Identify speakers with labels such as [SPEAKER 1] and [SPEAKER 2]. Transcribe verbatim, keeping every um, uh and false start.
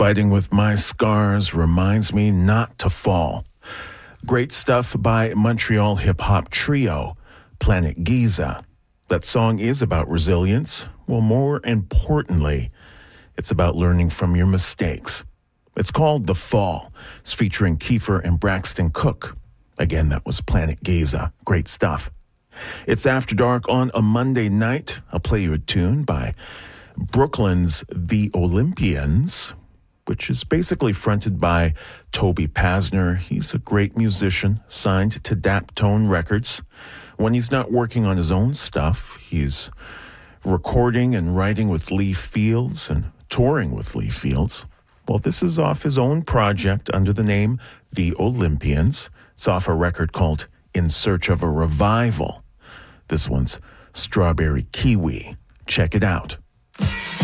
[SPEAKER 1] Fighting with my scars reminds me not to fall. Great stuff by Montreal hip-hop trio, Planet Giza. That song is about resilience. Well, more importantly, it's about learning from your mistakes. It's called The Fall. It's featuring Kiefer and Braxton Cook. Again, that was Planet Giza. Great stuff. It's After Dark on a Monday night. I'll play you a tune by Brooklyn's The Olympians, which is basically fronted by Toby Pasner. He's a great musician, signed to Daptone Records. When he's not working on his own stuff, he's recording and writing with Lee Fields and touring with Lee Fields. Well, this is off his own project under the name The Olympians. It's off a record called In Search of a Revival. This one's Strawberry Kiwi. Check it out.